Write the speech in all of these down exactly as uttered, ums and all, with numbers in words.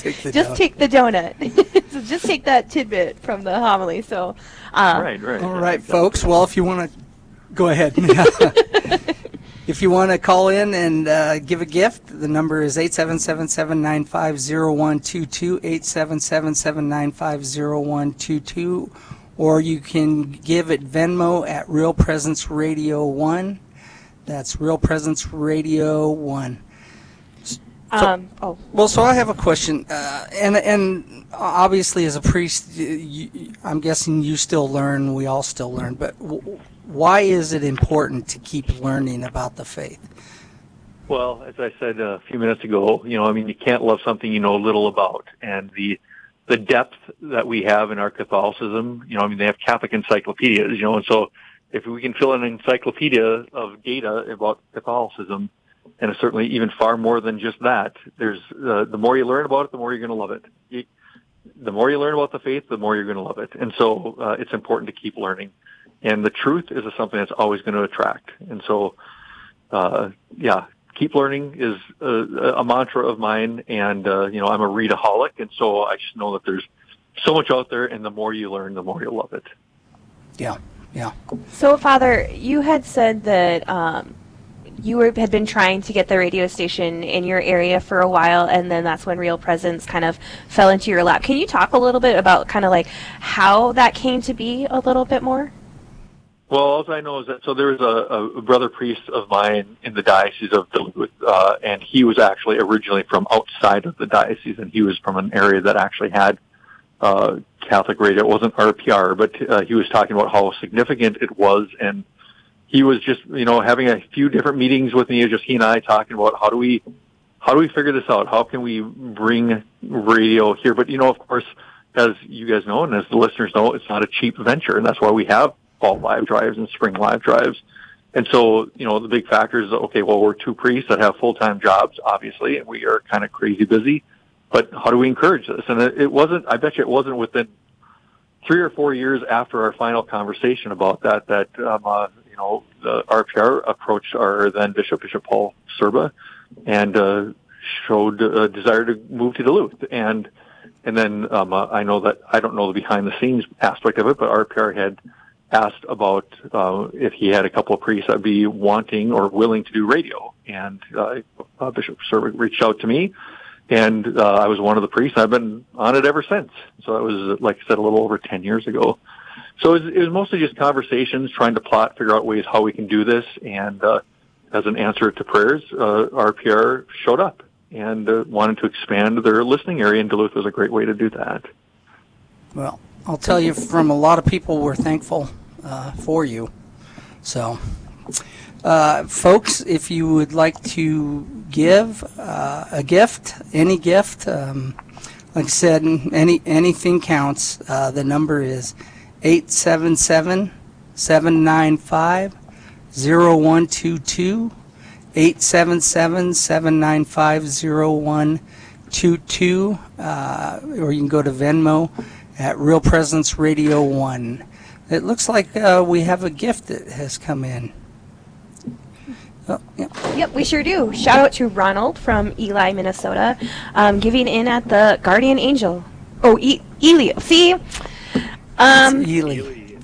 take the just donut. take the donut. So just take that tidbit from the homily. So, um, right, right. All right, folks. Well, if you want to go ahead. If you want to call in and uh, give a gift, the number is eight seven seven, seven nine five, zero one two two, eight seven seven, seven nine five, zero one two two, or you can give at Venmo at Real Presence Radio one. That's Real Presence Radio one. So, um, oh. well, so I have a question, uh, and and obviously as a priest, you, I'm guessing you still learn, we all still learn, but w- why is it important to keep learning about the faith? Well, as I said a few minutes ago, you know, I mean, you can't love something you know little about, and the the depth that we have in our Catholicism, you know, I mean, they have Catholic encyclopedias, you know, and so if we can fill an encyclopedia of data about Catholicism, and it's certainly even far more than just that, there's uh, the more you learn about it, the more you're going to love it. You, the more you learn about the faith, the more you're going to love it, and so uh, it's important to keep learning. And the truth is something that's always going to attract. And so, uh, yeah, keep learning is a, a mantra of mine. And, uh, you know, I'm a readaholic. And so I just know that there's so much out there. And the more you learn, the more you'll love it. Yeah, yeah. So, Father, you had said that um, you were, had been trying to get the radio station in your area for a while, and then that's when Real Presence kind of fell into your lap. Can you talk a little bit about kind of like how that came to be a little bit more? Well, all I know is that, so there was a, a brother priest of mine in the Diocese of Duluth, uh, and he was actually originally from outside of the diocese, and he was from an area that actually had uh, Catholic radio. It wasn't R P R, but uh, he was talking about how significant it was, and he was just, you know, having a few different meetings with me, just he and I talking about how do we, how do we figure this out? How can we bring radio here? But, you know, of course, as you guys know, and as the listeners know, it's not a cheap venture, and that's why we have fall live drives and spring live drives. And so, you know, the big factor is, okay, well, we're two priests that have full-time jobs, obviously, and we are kind of crazy busy, but how do we encourage this? And it, it wasn't, I bet you it wasn't within three or four years after our final conversation about that, that, um, uh, you know, the R P R approached our then Bishop, Bishop Paul Serba, and, uh, showed a desire to move to Duluth. And, and then, um, uh, I know that, I don't know the behind the scenes aspect of it, but R P R had asked about uh, if he had a couple of priests that'd be wanting or willing to do radio. And uh, uh, Bishop Serba reached out to me, and uh, I was one of the priests. I've been on it ever since. So that was, like I said, a little over ten years ago. So it was, it was mostly just conversations, trying to plot, figure out ways how we can do this. And uh, as an answer to prayers, uh, R P R showed up and uh, wanted to expand their listening area, and Duluth was a great way to do that. Well, I'll tell you, from a lot of people, we're thankful uh, for you. So, uh, folks, if you would like to give uh, a gift, any gift, um, like I said, any anything counts. Uh, the number is eight seven seven, seven nine five, zero one two two, eight seven seven, seven nine five, zero one two two, uh, or you can go to Venmo at Real Presence Radio one. It looks like uh, we have a gift that has come in. Oh, yeah. Yep, we sure do. Shout out to Ronald from Ely, Minnesota, um, giving in at the Guardian Angel. Oh, e- Ely. See? Um, It's Ely.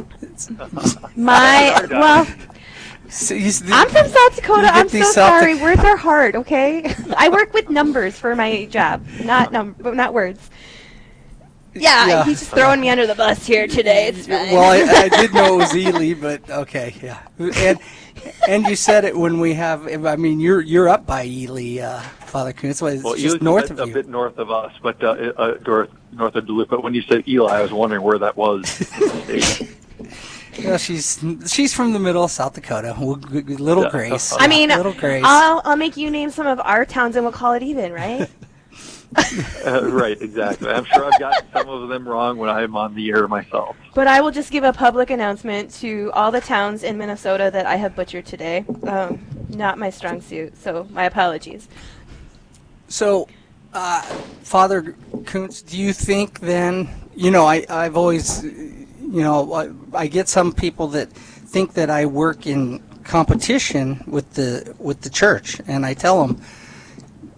my, well, So you, I'm from South Dakota. you get I'm so these South sorry. Dak- Words are hard, okay? I work with numbers for my job, not num- not words. Yeah, Yeah. he's just throwing me under the bus here today. It's fine. Well, I, I did know it was Ely, but okay, yeah. And and you said it when we have. I mean, you're you're up by Ely, uh, Father Kuntz. It's Well, just Ely's north a bit, of you. a bit north of us, but uh, uh, north north of Duluth. But when you said Eli, I was wondering where that was. Yeah, she's she's from the middle of South Dakota. We'll, little Yeah. Grace. I mean, little Grace. I'll I'll make you name some of our towns and we'll call it even, right? uh, right, exactly. I'm sure I've got some of them wrong when I'm on the air myself. But I will just give a public announcement to all the towns in Minnesota that I have butchered today. Um, not my strong suit, so my apologies. So, uh, Father Kuntz, do you think then, you know, I, I've always, you know, I, I get some people that think that I work in competition with the with the church, and I tell them,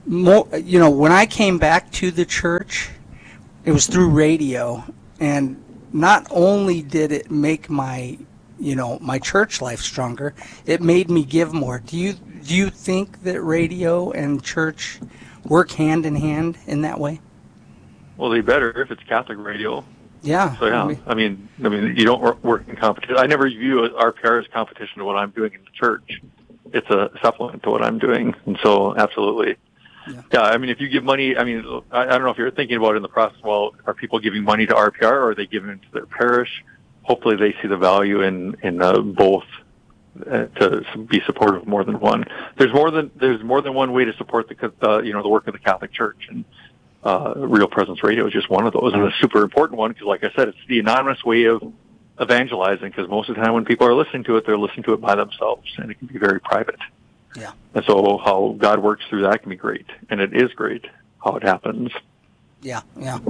more, you know, when I came back to the church, it was through radio, and not only did it make my, you know, my church life stronger, it made me give more. Do you do you think that radio and church work hand in hand in that way? Well, they better if it's Catholic radio. Yeah. So yeah, I mean, I mean, you don't work, work in competition. I never view R P R as competition to what I'm doing in the church. It's a supplement to what I'm doing, and so absolutely. Yeah. yeah, I mean, if you give money, I mean, I, I don't know if you're thinking about it in the process, well, are people giving money to R P R, or are they giving it to their parish? Hopefully they see the value in, in uh, both uh, to be supportive of more than one. There's more than, there's more than one way to support the, uh, you know, the work of the Catholic Church, and uh, Real Presence Radio is just one of those, and a super important one, because like I said, it's the anonymous way of evangelizing, because most of the time when people are listening to it, they're listening to it by themselves, and it can be very private. Yeah. And so how God works through that can be great. And it is great how it happens. Yeah, yeah.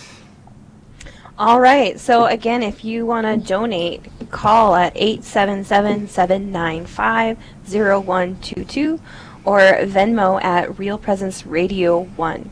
All right. So, again, if you want to donate, call at eight seven seven, seven nine five, zero one two two or Venmo at Real Presence Radio one.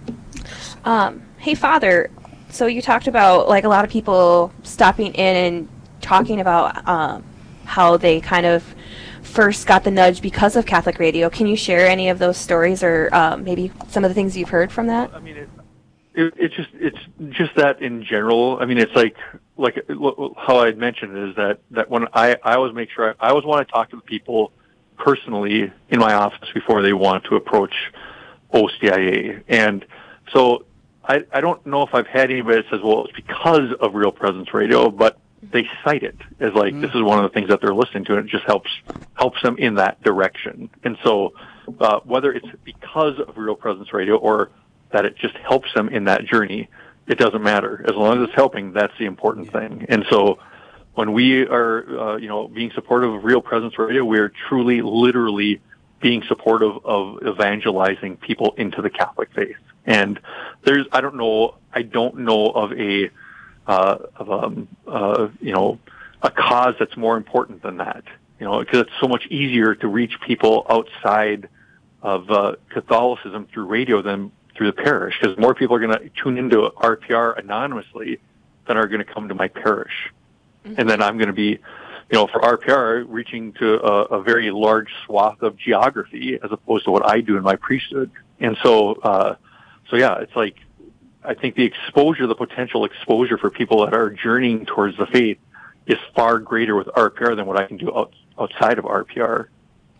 Um, hey, Father, so you talked about, like, a lot of people stopping in and talking about um, how they kind of first got the nudge because of Catholic radio. Can you share any of those stories, or um, maybe some of the things you've heard from that? I mean, it, it, it's just it's just that in general. I mean, it's like like how I had mentioned is that that when I I always make sure I, I always want to talk to the people personally in my office before they want to approach O C I A, and so I I don't know if I've had anybody that says, well, it's because of Real Presence Radio, but they cite it as like, mm. this is one of the things that they're listening to, and it just helps helps them in that direction. And so uh, whether it's because of Real Presence Radio or that it just helps them in that journey, it doesn't matter. As long as it's helping, that's the important yeah. thing. And so when we are, uh, you know, being supportive of Real Presence Radio, we're truly, literally being supportive of evangelizing people into the Catholic faith. And there's, I don't know, I don't know of a Uh, of um, uh, you know, a cause that's more important than that. You know, because it's so much easier to reach people outside of uh, Catholicism through radio than through the parish. Because more people are going to tune into R P R anonymously than are going to come to my parish, mm-hmm. and then I'm going to be, you know, for R P R reaching to a, a very large swath of geography as opposed to what I do in my priesthood. And so, uh, so yeah, it's like, I think the exposure, the potential exposure for people that are journeying towards the faith is far greater with R P R than what I can do out, outside of R P R.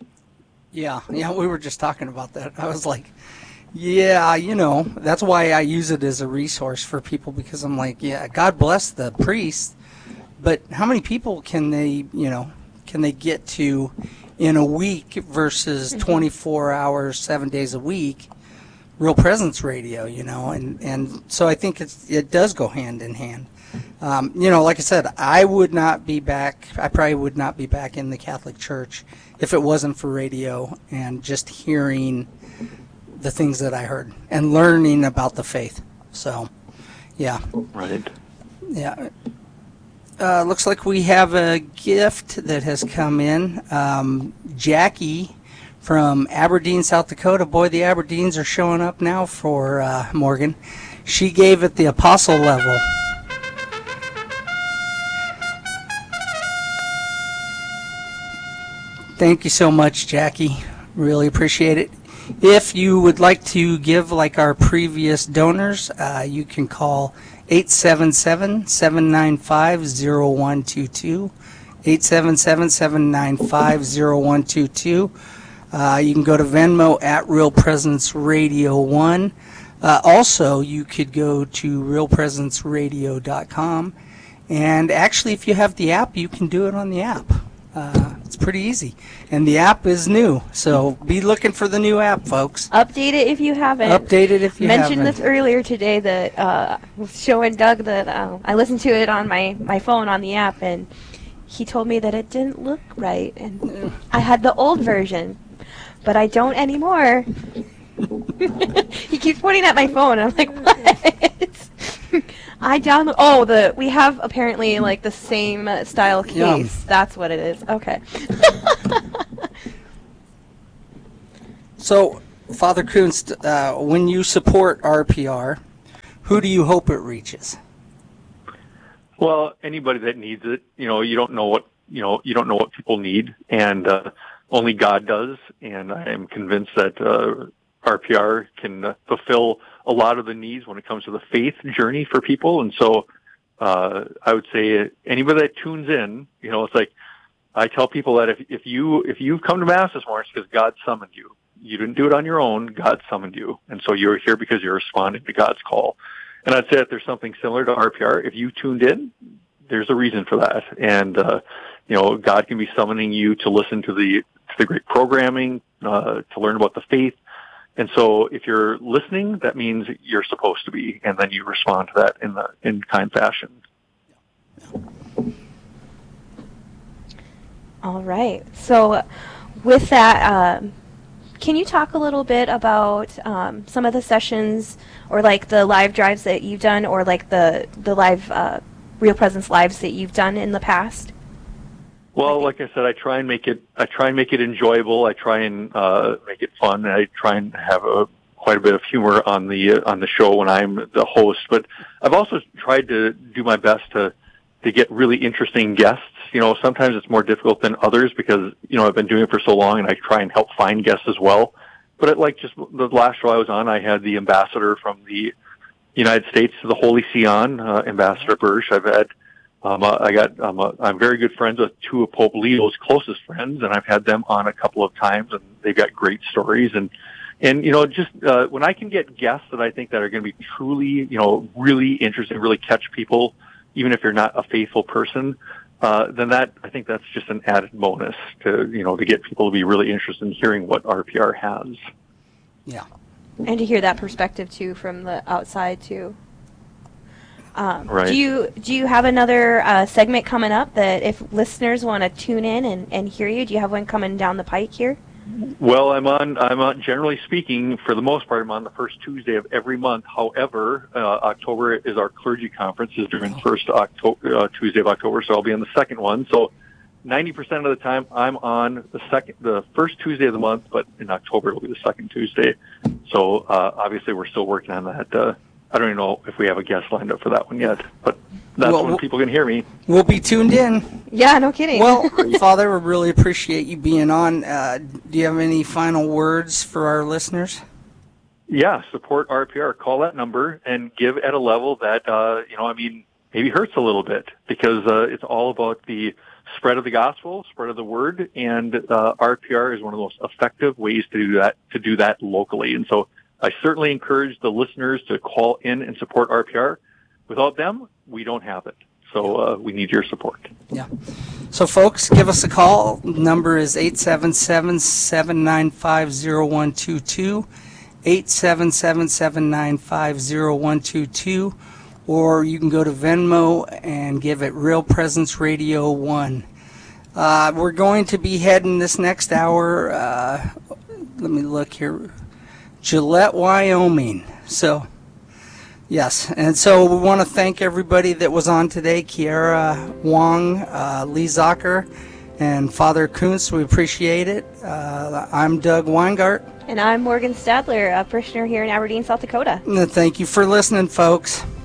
Yeah, yeah, we were just talking about that. I was like, yeah, you know, that's why I use it as a resource for people, because I'm like, yeah, God bless the priest, but how many people can they, you know, can they get to in a week versus twenty-four hours, seven days a week? Real Presence Radio, you know, and, and so I think it's, it does go hand in hand. Um, you know, like I said, I would not be back, I probably would not be back in the Catholic Church if it wasn't for radio and just hearing the things that I heard and learning about the faith. So, yeah. Right. Yeah. Uh, looks like we have a gift that has come in. Um, Jackie from Aberdeen, South Dakota. Boy, the Aberdeens are showing up now for uh, Morgan. She gave it the apostle level. Thank you so much, Jackie. Really appreciate it. If you would like to give like our previous donors, uh, you can call eight seven seven, seven nine five, zero one two two. eight seven seven, seven nine five, zero one two two. Uh, you can go to Venmo at Real Presence Radio one. Uh, also, you could go to real presence radio dot com. And actually, if you have the app, you can do it on the app. Uh, it's pretty easy. And the app is new, so be looking for the new app, folks. Update it if you haven't. Update it if you mentioned haven't. Mentioned this earlier today that uh, I was showing Doug that uh, I listened to it on my, my phone on the app, and he told me that it didn't look right. And I had the old version, but I don't anymore. He keeps pointing at my phone, and I'm like, what? I download. Oh, the we have apparently like the same uh, style case. Yum. That's what it is. Okay. So Father Kunst, uh, when you support R P R, who do you hope it reaches? Well, anybody that needs it. You know, you don't know what you know. You don't know what people need, and uh, only God does. And I am convinced that uh, R P R can uh, fulfill a lot of the needs when it comes to the faith journey for people. And so, uh, I would say anybody that tunes in, you know, it's like I tell people that if if you if you've come to Mass this morning, it's because God summoned you. You didn't do it on your own. God summoned you, and so you're here because you're responding to God's call. And I'd say that there's something similar to R P R. If you tuned in, there's a reason for that. And, uh, you know, God can be summoning you to listen to the, to the great programming, uh, to learn about the faith. And so if you're listening, that means you're supposed to be, and then you respond to that in the, in kind fashion. All right. So with that, um, can you talk a little bit about um, some of the sessions or like the live drives that you've done or like the, the live uh, Real Presence lives that you've done in the past? Well, like I said, I try and make it, I try and make it enjoyable. I try and uh, make it fun. I try and have a, quite a bit of humor on the, uh, on the show when I'm the host. But I've also tried to do my best to, to get really interesting guests. You know, sometimes it's more difficult than others because, you know, I've been doing it for so long and I try and help find guests as well. But it, like just the last show I was on, I had the ambassador from the United States to the Holy See on, uh, Ambassador Bursch. I've had, um, uh, I got, um, uh, I'm very good friends with two of Pope Leo's closest friends, and I've had them on a couple of times, and they've got great stories. And, and, you know, just, uh, when I can get guests that I think that are going to be truly, you know, really interesting, really catch people, even if you're not a faithful person, uh, then that, I think that's just an added bonus to, you know, to get people to be really interested in hearing what R P R has. Yeah. And to hear that perspective too from the outside too. Um, right. Do you do you have another uh, segment coming up that if listeners want to tune in and, and hear you, do you have one coming down the pike here? Well, I'm on, I'm on, generally speaking, for the most part, I'm on the first Tuesday of every month. However, uh, October is our clergy conference, is during the first October, uh, Tuesday of October, so I'll be on the second one. So ninety percent of the time I'm on the second, the first Tuesday of the month, but in October it'll be the second Tuesday. So, uh, obviously we're still working on that. Uh, I don't even know if we have a guest lined up for that one yet, but that's Well, when people can hear me. We'll be tuned in. Yeah, no kidding. Well, Father, we really appreciate you being on. Uh, do you have any final words for our listeners? Yeah, support R P R. Call that number and give at a level that, uh, you know, I mean, maybe hurts a little bit because uh, it's all about the spread of the gospel, spread of the word, and uh, R P R is one of the most effective ways to do that, to do that locally. And so I certainly encourage the listeners to call in and support R P R. Without them, we don't have it. So uh, we need your support. Yeah. So, folks, give us a call. Number is eight seven seven, seven nine five, zero one two two, eight seven seven, seven nine five, zero one two two, or you can go to Venmo and give it Real Presence Radio one. Uh, we're going to be heading this next hour, uh, let me look here, Gillette, Wyoming. So, yes, and so we want to thank everybody that was on today, Kiara Wong, uh, Lee Zocker, and Father Kunst. We appreciate it. Uh, I'm Doug Weingart. And I'm Morgan Stadler, a parishioner here in Aberdeen, South Dakota. And thank you for listening, folks.